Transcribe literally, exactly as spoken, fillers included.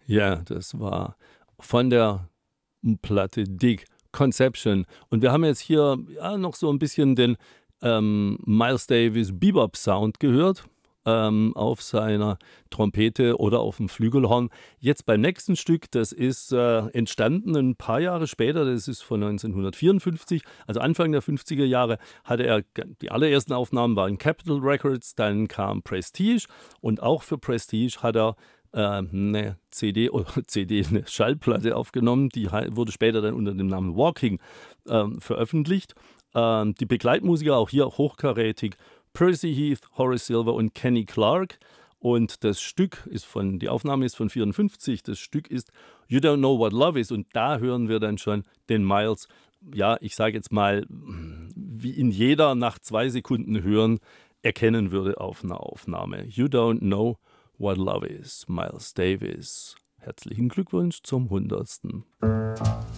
Ja, das war von der Platte Dig, Conception. Und wir haben jetzt hier ja, noch so ein bisschen den ähm, Miles Davis Bebop Sound gehört ähm, auf seiner Trompete oder auf dem Flügelhorn. Jetzt beim nächsten Stück, das ist äh, entstanden ein paar Jahre später, das ist von neunzehnhundertvierundfünfzig, also Anfang der fünfziger Jahre, hatte er, die allerersten Aufnahmen waren Capitol Records, dann kam Prestige und auch für Prestige hat er äh, eine C D oder C D, eine Schallplatte aufgenommen, die hei- wurde später dann unter dem Namen Walking ähm, veröffentlicht. Ähm, die Begleitmusiker auch hier hochkarätig: Percy Heath, Horace Silver und Kenny Clark. Und das Stück ist von, die Aufnahme ist von vierundfünfzig, das Stück ist You Don't Know What Love Is. Und da hören wir dann schon den Miles, ja, ich sage jetzt mal, wie ihn jeder nach zwei Sekunden hören erkennen würde auf einer Aufnahme. You Don't Know What Love Is, Miles Davis. Herzlichen Glückwunsch zum hundertsten.